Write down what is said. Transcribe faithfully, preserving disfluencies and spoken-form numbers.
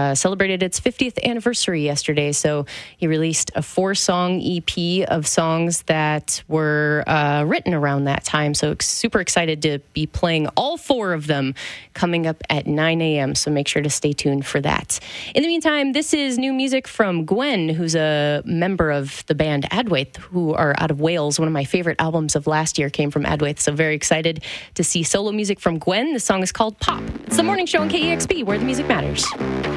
uh, celebrated its fiftieth anniversary yesterday. So he released a four-song E P of songs that were uh, written around that time. So super excited to be playing all four of them coming up at nine a.m. So make sure to stay tuned for that. In the meantime, this is new music from Gwen, who's a member of the band Adwaith, who are out of Wales. One of my favorite albums of last year came from Adwaith. So very excited to see solo music from Gwen. The song is called Pop. It's the morning show on K E X P, where the music matters.